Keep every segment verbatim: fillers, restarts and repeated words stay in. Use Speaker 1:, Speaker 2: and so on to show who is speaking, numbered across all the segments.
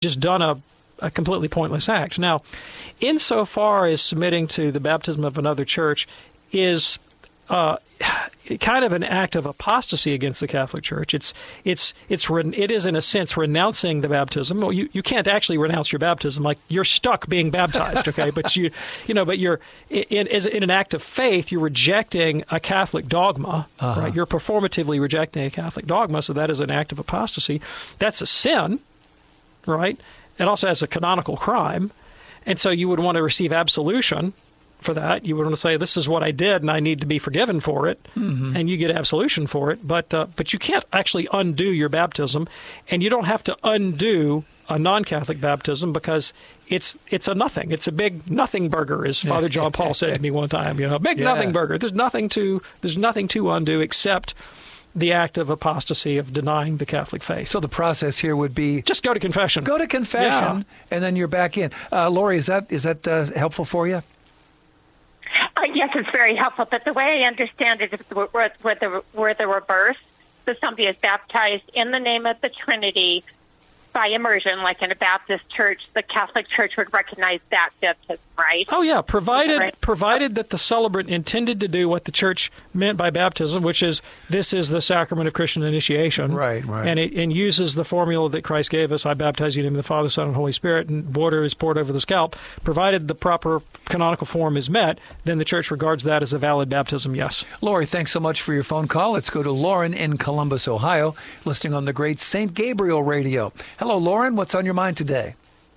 Speaker 1: just done a, a completely pointless act. Now, insofar as submitting to the baptism of another church is uh, kind of an act of apostasy against the Catholic Church. It's it's it's it is in a sense renouncing the baptism. Well, you, you can't actually renounce your baptism, like you're stuck being baptized, okay? But you you know, but you're in in, in an act of faith, you're rejecting a Catholic dogma, uh-huh. right? You're performatively rejecting a Catholic dogma, so that is an act of apostasy. That's a sin, right? It also has a canonical crime, and so you would want to receive absolution for that. You would want to say, this is what I did, and I need to be forgiven for it, mm-hmm. and you get absolution for it. But uh, but you can't actually undo your baptism, and you don't have to undo a non-Catholic baptism because it's it's a nothing. It's a big nothing burger, as Father John Paul said to me one time. You know, big yeah. nothing burger. There's nothing to there's nothing to undo except the act of apostasy, of denying the Catholic faith.
Speaker 2: So the process here would be
Speaker 1: just go to confession.
Speaker 2: Go to confession, yeah. and then you're back in. Uh, Lori, is that is that uh, helpful for you?
Speaker 3: Uh, yes, it's very helpful. But the way I understand it is where, where, the, where the reverse, so somebody is baptized in the name of the Trinity by immersion, like in a Baptist church, the Catholic Church would recognize that baptism, right?
Speaker 1: Oh, yeah, provided
Speaker 3: right?
Speaker 1: provided that the celebrant intended to do what the church meant by baptism, which is this is the sacrament of Christian initiation.
Speaker 2: Right, right.
Speaker 1: And it and uses the formula that Christ gave us, I baptize you in the name of the Father, Son, and Holy Spirit, and water is poured over the scalp. Provided the proper canonical form is met, then the church regards that as a valid baptism, yes.
Speaker 2: Lori, thanks so much for your phone call. Let's go to Lauren in Columbus, Ohio, listening on the great Saint Gabriel Radio. Hello, Lauren. What's on your mind today?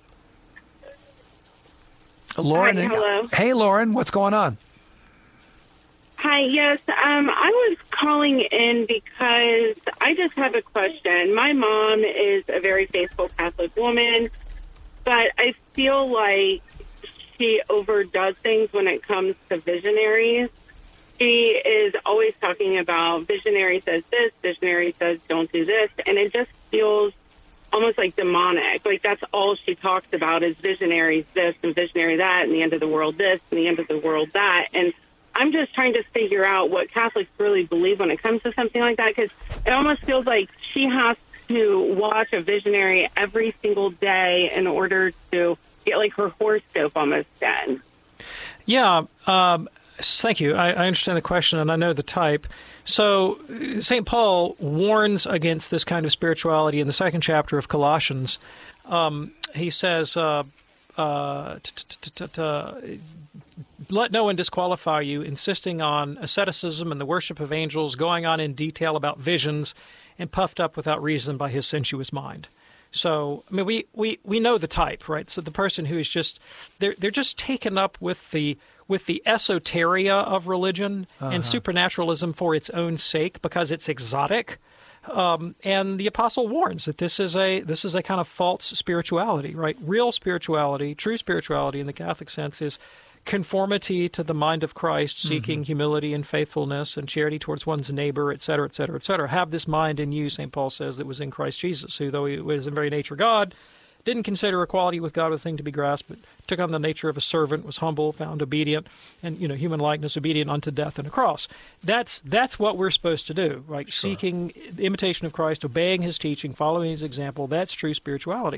Speaker 2: Lauren.
Speaker 4: Hi, hello.
Speaker 2: Hey, Lauren. What's going on?
Speaker 4: Hi. Yes. Um, I was calling in because I just have a question. My mom is a very faithful Catholic woman, but I feel like she overdoes things when it comes to visionaries. She is always talking about visionary says this, visionary says don't do this, and it just feels almost like demonic. Like that's all she talks about is visionaries this and visionary that and the end of the world this and the end of the world that. And I'm just trying to figure out what Catholics really believe when it comes to something like that, because it almost feels like she has to watch a visionary every single day in order to get like her horoscope almost done.
Speaker 1: Yeah, um, thank you. I, I understand the question and I know the type. So Saint Paul warns against this kind of spirituality in the second chapter of Colossians. Um, he says, uh, uh, let no one disqualify you, insisting on asceticism and the worship of angels, going on in detail about visions, and puffed up without reason by his sensuous mind. So, I mean, we, we, we know the type, right? So the person who is just, they're, they're just taken up with the with the esoteria of religion uh-huh. and supernaturalism for its own sake because it's exotic. Um, and the apostle warns that this is a this is a kind of false spirituality, right? Real spirituality, true spirituality in the Catholic sense is conformity to the mind of Christ, seeking mm-hmm. humility and faithfulness and charity towards one's neighbor, et cetera, et cetera, et cetera. Have this mind in you, Saint Paul says, that was in Christ Jesus, who, though he was in very nature God, didn't consider equality with God a thing to be grasped, but took on the nature of a servant, was humble, found obedient, and, you know, human likeness, obedient unto death on a cross. That's that's what we're supposed to do, right? Sure. Seeking the imitation of Christ, obeying his teaching, following his example. That's true spirituality.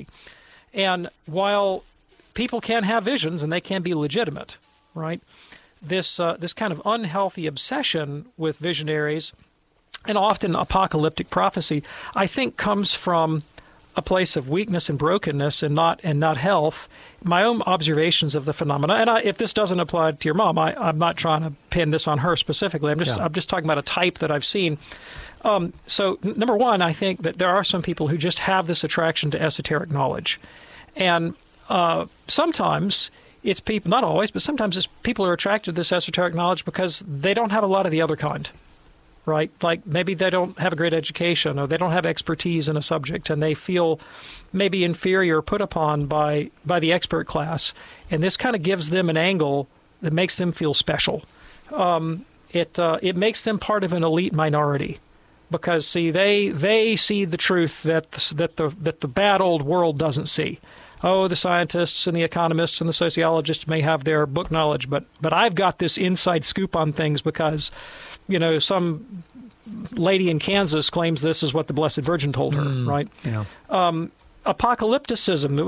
Speaker 1: And while people can have visions and they can be legitimate, right? This uh, this kind of unhealthy obsession with visionaries and often apocalyptic prophecy, I think, comes from a place of weakness and brokenness and not and not health. My own observations of the phenomena, and I, if this doesn't apply to your mom, I, I'm not trying to pin this on her specifically. I'm just yeah. I'm just talking about a type that I've seen. Um, so n- number one, I think that there are some people who just have this attraction to esoteric knowledge, and uh, sometimes it's people, not always, but sometimes it's people are attracted to this esoteric knowledge because they don't have a lot of the other kind. Right? Like maybe they don't have a great education or they don't have expertise in a subject and they feel maybe inferior, put upon by, by the expert class. And this kind of gives them an angle that makes them feel special. Um, it uh, it makes them part of an elite minority because, see, they they see the truth that the, that the that the bad old world doesn't see. Oh, the scientists and the economists and the sociologists may have their book knowledge, but but I've got this inside scoop on things because, you know, some lady in Kansas claims this is what the Blessed Virgin told her,
Speaker 2: mm,
Speaker 1: right?
Speaker 2: Yeah.
Speaker 1: Um, apocalypticism.